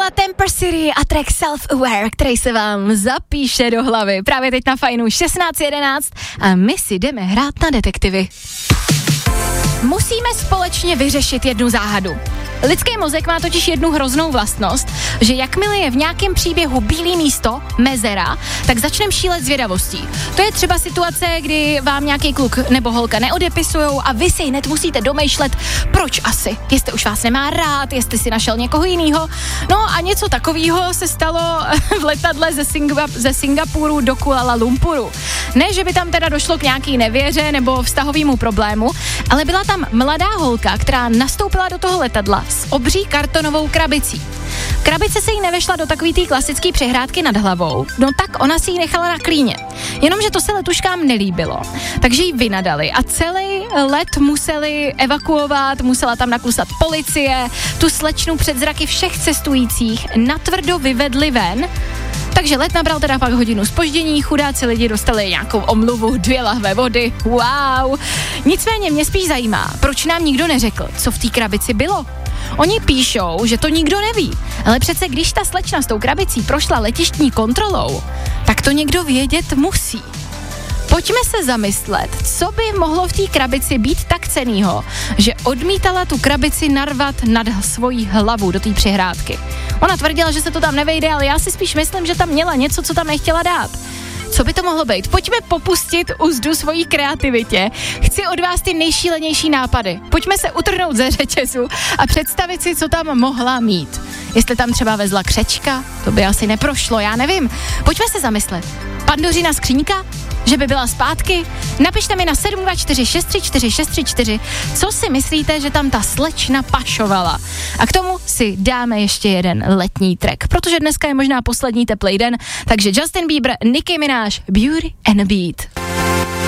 Temper City a track Self-Aware, který se vám zapíše do hlavy. Právě teď na Fajnu 16:11 a my si jdeme hrát na detektivy. Musíme společně vyřešit jednu záhadu. Lidský mozek má totiž jednu hroznou vlastnost, že jakmile je v nějakém příběhu bílý místo, mezera, tak začneme šílet zvědavostí. To je třeba situace, kdy vám nějaký kluk nebo holka neodepisujou a vy si hned musíte domýšlet, proč asi. Jestli už vás nemá rád, jestli si našel někoho jinýho. No a něco takového se stalo v letadle ze Singapuru do Kuala Lumpuru. Ne, že by tam teda došlo k nějaký nevěře nebo vztahovému problému, ale byla tam mladá holka, která nastoupila do toho letadla s obří kartonovou krabicí. Krabice se jí nevešla do takový té klasický přehrádky nad hlavou, no tak ona si ji nechala na klíně. Jenomže to se letuškám nelíbilo, takže ji vynadali a celý let museli evakuovat, musela tam naklusat policie, tu slečnu před zraky všech cestujících natvrdo vyvedli ven. Takže let nabral teda pak hodinu zpoždění, chudáci lidi dostali nějakou omluvu, 2 lahve vody, wow. Nicméně mě spíš zajímá, proč nám nikdo neřekl, co v té krabici bylo. Oni píšou, že to nikdo neví, ale přece když ta slečna s tou krabicí prošla letištní kontrolou, tak to někdo vědět musí. Pojďme se zamyslet, co by mohlo v té krabici být tak cenného, že odmítala tu krabici narvat nad svojí hlavu do té přehrádky. Ona tvrdila, že se to tam nevejde, ale já si spíš myslím, že tam měla něco, co tam nechtěla dát. Co by to mohlo být? Pojďme popustit úzdu svojí kreativitě. Chci od vás ty nejšílenější nápady. Pojďme se utrhnout ze řetězu a představit si, co tam mohla mít. Jestli tam třeba vezla křečka, to by asi neprošlo, já nevím. Pojďme se zamyslet. Pandořina skříňka? Že by byla zpátky? Napište mi na 724634634, co si myslíte, že tam ta slečna pašovala. A k tomu si dáme ještě jeden letní track, protože dneska je možná poslední teplej den, takže Justin Bieber, Nicki Minaj, Beauty and the Beat.